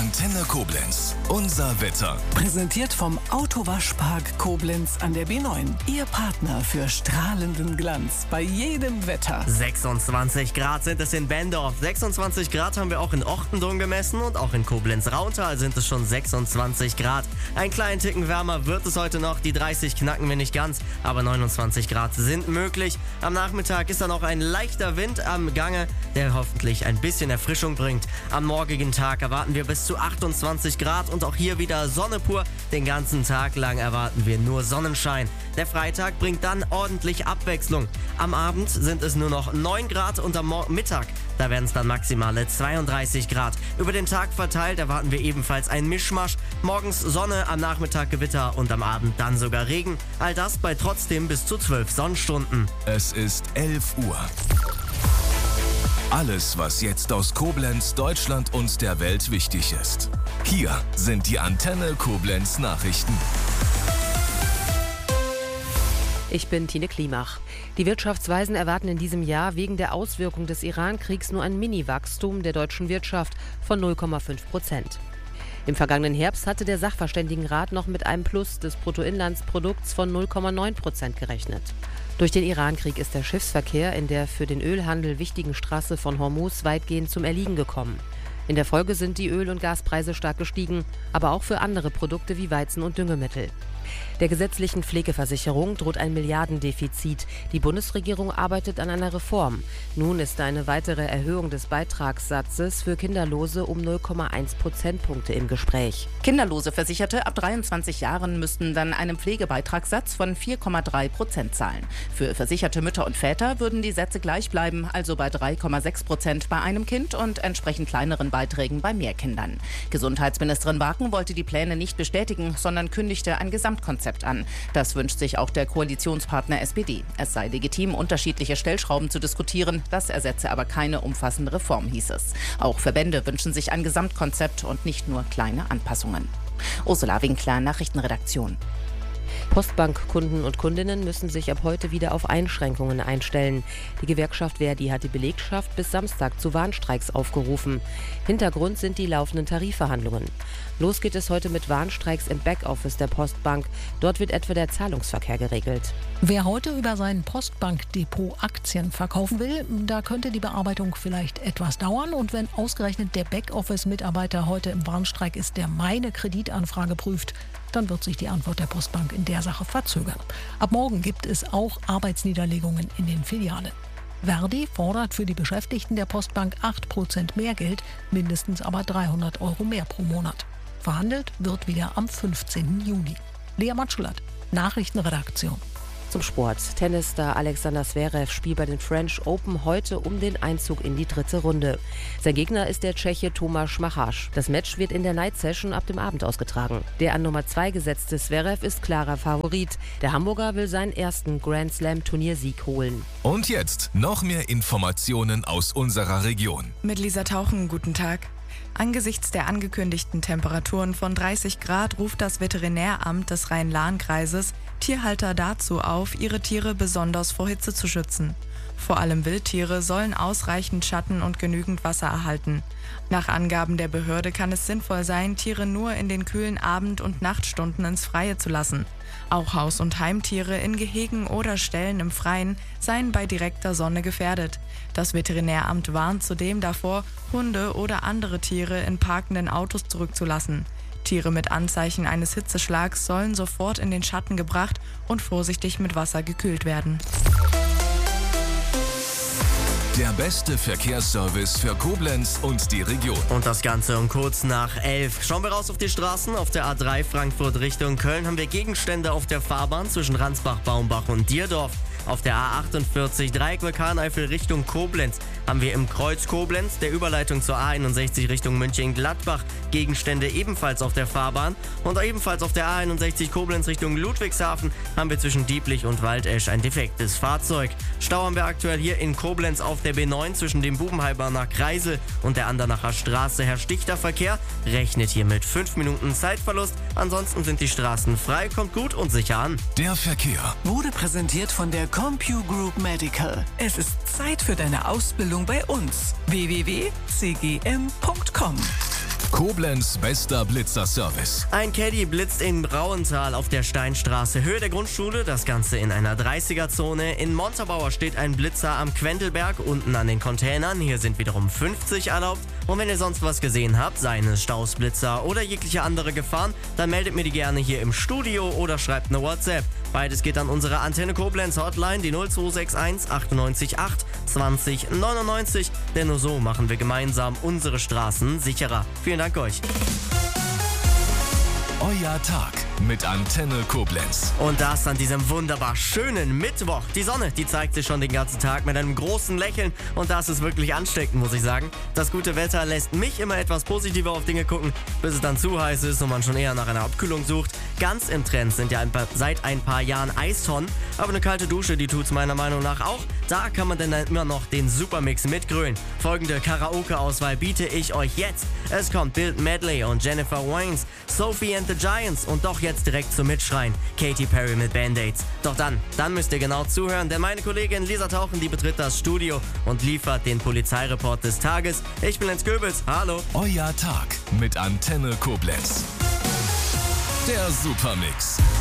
Antenne Koblenz. Unser Wetter. Präsentiert vom Autowaschpark Koblenz an der B9. Ihr Partner für strahlenden Glanz bei jedem Wetter. 26 Grad sind es in Bendorf. 26 Grad haben wir auch in Ochtendon gemessen und auch in Koblenz-Rauntal sind es schon 26 Grad. Ein kleinen Ticken wärmer wird es heute noch. Die 30 knacken wir nicht ganz, aber 29 Grad sind möglich. Am Nachmittag ist dann auch ein leichter Wind am Gange, der hoffentlich ein bisschen Erfrischung bringt. Am morgigen Tag erwarten wir bis zu 28 Grad und auch hier wieder Sonne pur. Den ganzen Tag lang erwarten wir nur Sonnenschein. Der Freitag bringt dann ordentlich Abwechslung. Am Abend sind es nur noch 9 Grad und am Mittag, da werden es dann maximale 32 Grad. Über den Tag verteilt erwarten wir ebenfalls einen Mischmasch. Morgens Sonne, am Nachmittag Gewitter und am Abend dann sogar Regen. All das bei trotzdem bis zu 12 Sonnenstunden. Es ist 11 Uhr. Alles, was jetzt aus Koblenz, Deutschland und der Welt wichtig ist. Hier sind die Antenne Koblenz Nachrichten. Ich bin Tine Klimach. Die Wirtschaftsweisen erwarten in diesem Jahr wegen der Auswirkung des Iran-Kriegs nur ein Mini-Wachstum der deutschen Wirtschaft von 0,5%. Im vergangenen Herbst hatte der Sachverständigenrat noch mit einem Plus des Bruttoinlandsprodukts von 0,9% gerechnet. Durch den Iran-Krieg ist der Schiffsverkehr in der für den Ölhandel wichtigen Straße von Hormuz weitgehend zum Erliegen gekommen. In der Folge sind die Öl- und Gaspreise stark gestiegen, aber auch für andere Produkte wie Weizen und Düngemittel. Der gesetzlichen Pflegeversicherung droht ein Milliardendefizit. Die Bundesregierung arbeitet an einer Reform. Nun ist eine weitere Erhöhung des Beitragssatzes für Kinderlose um 0,1 Prozentpunkte im Gespräch. Kinderlose Versicherte ab 23 Jahren müssten dann einen Pflegebeitragssatz von 4,3% zahlen. Für versicherte Mütter und Väter würden die Sätze gleich bleiben, also bei 3,6% bei einem Kind und entsprechend kleineren Beiträgen bei mehr Kindern. Gesundheitsministerin Waken wollte die Pläne nicht bestätigen, sondern kündigte ein Gesamtkonzept an. Das wünscht sich auch der Koalitionspartner SPD. Es sei legitim, unterschiedliche Stellschrauben zu diskutieren. Das ersetze aber keine umfassende Reform, hieß es. Auch Verbände wünschen sich ein Gesamtkonzept und nicht nur kleine Anpassungen. Ursula Winkler, Nachrichtenredaktion. Postbankkunden und Kundinnen müssen sich ab heute wieder auf Einschränkungen einstellen. Die Gewerkschaft Verdi hat die Belegschaft bis Samstag zu Warnstreiks aufgerufen. Hintergrund sind die laufenden Tarifverhandlungen. Los geht es heute mit Warnstreiks im Backoffice der Postbank. Dort wird etwa der Zahlungsverkehr geregelt. Wer heute über sein Postbankdepot Aktien verkaufen will, da könnte die Bearbeitung vielleicht etwas dauern. Und wenn ausgerechnet der Backoffice-Mitarbeiter heute im Warnstreik ist, der meine Kreditanfrage prüft, dann wird sich die Antwort der Postbank in der Sache verzögern. Ab morgen gibt es auch Arbeitsniederlegungen in den Filialen. Verdi fordert für die Beschäftigten der Postbank 8% mehr Geld, mindestens aber 300 € mehr pro Monat. Verhandelt wird wieder am 15. Juni. Lea Matschullat, Nachrichtenredaktion. Zum Sport. Tennisstar Alexander Zverev spielt bei den French Open heute um den Einzug in die dritte Runde. Sein Gegner ist der Tscheche Tomáš Machač. Das Match wird in der Night Session ab dem Abend ausgetragen. Der an Nummer 2 gesetzte Zverev ist klarer Favorit. Der Hamburger will seinen ersten Grand Slam Turniersieg holen. Und jetzt noch mehr Informationen aus unserer Region. Mit Lisa Tauchen, guten Tag. Angesichts der angekündigten Temperaturen von 30 Grad ruft das Veterinäramt des Rhein-Lahn-Kreises Tierhalter dazu auf, ihre Tiere besonders vor Hitze zu schützen. Vor allem Wildtiere sollen ausreichend Schatten und genügend Wasser erhalten. Nach Angaben der Behörde kann es sinnvoll sein, Tiere nur in den kühlen Abend- und Nachtstunden ins Freie zu lassen. Auch Haus- und Heimtiere in Gehegen oder Ställen im Freien seien bei direkter Sonne gefährdet. Das Veterinäramt warnt zudem davor, Hunde oder andere Tiere in parkenden Autos zurückzulassen. Tiere mit Anzeichen eines Hitzeschlags sollen sofort in den Schatten gebracht und vorsichtig mit Wasser gekühlt werden. Der beste Verkehrsservice für Koblenz und die Region. Und das Ganze um kurz nach 11. Schauen wir raus auf die Straßen. Auf der A3 Frankfurt Richtung Köln haben wir Gegenstände auf der Fahrbahn zwischen Ransbach, Baumbach und Dierdorf. Auf der A48 Dreieck Vulkaneifel Richtung Koblenz haben wir im Kreuz Koblenz der Überleitung zur A61 Richtung Mönchengladbach Gegenstände ebenfalls auf der Fahrbahn. Und ebenfalls auf der A61 Koblenz Richtung Ludwigshafen haben wir zwischen Dieblich und Waldesch ein defektes Fahrzeug. Stau haben wir aktuell hier in Koblenz auf der B9 zwischen dem Bubenheimer Kreisel und der Andernacher Straße. Herrscht dichter Verkehr, rechnet hier mit 5 Minuten Zeitverlust. Ansonsten sind die Straßen frei, kommt gut und sicher an. Der Verkehr Wurde präsentiert von der CompuGroup Medical. Es ist Zeit für deine Ausbildung bei uns. www.cgm.com Koblenz bester Blitzerservice. Ein Caddy blitzt in Brauenthal auf der Steinstraße, Höhe der Grundschule, das Ganze in einer 30er-Zone. In Montabaur steht ein Blitzer am Quendelberg, unten an den Containern. Hier sind wiederum 50 erlaubt. Und wenn ihr sonst was gesehen habt, seien es Stausblitzer oder jegliche andere Gefahren, dann meldet mir die gerne hier im Studio oder schreibt eine WhatsApp. Beides geht an unsere Antenne Koblenz Hotline, die 0261 98 8 20 99. Denn nur so machen wir gemeinsam unsere Straßen sicherer. Vielen Dank euch. Euer Tag mit Antenne Koblenz. Und das an diesem wunderbar schönen Mittwoch. Die Sonne, die zeigt sich schon den ganzen Tag mit einem großen Lächeln und das ist wirklich ansteckend, muss ich sagen. Das gute Wetter lässt mich immer etwas positiver auf Dinge gucken, bis es dann zu heiß ist und man schon eher nach einer Abkühlung sucht. Ganz im Trend sind ja seit ein paar Jahren Eistonnen, aber eine kalte Dusche, die tut's meiner Meinung nach auch. Da kann man dann immer noch den Supermix mitgrölen. Folgende Karaoke-Auswahl biete ich euch jetzt. Es kommt Bill Medley und Jennifer Waynes, Sophie and the Giants und doch jetzt direkt zum Mitschreien, Katy Perry mit Band-Aids. Doch dann müsst ihr genau zuhören, denn meine Kollegin Lisa Tauchen, die betritt das Studio und liefert den Polizeireport des Tages. Ich bin Lenz Göbels, hallo. Euer Tag mit Antenne Koblenz. Der Supermix.